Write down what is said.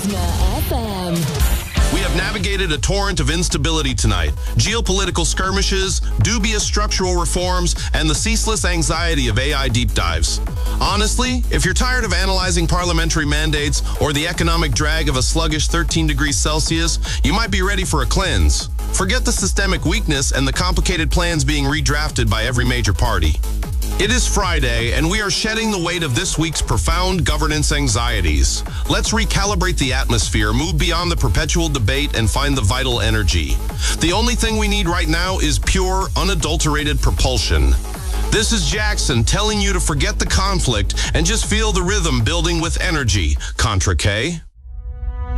Charisma FM. We have navigated a torrent of instability tonight. Geopolitical skirmishes, dubious structural reforms, and the ceaseless anxiety of AI deep dives. Honestly, if you're tired of analyzing parliamentary mandates or the economic drag of a sluggish 13 degrees Celsius, you might be ready for a cleanse. Forget the systemic weakness and the complicated plans being redrafted by every major party. It is Friday, and we are shedding the weight of this week's profound governance anxieties. Let's recalibrate the atmosphere, move beyond the perpetual debate, and find the vital energy. The only thing we need right now is pure, unadulterated propulsion. This is Jackson telling you to forget the conflict and just feel the rhythm building with energy. Contra K.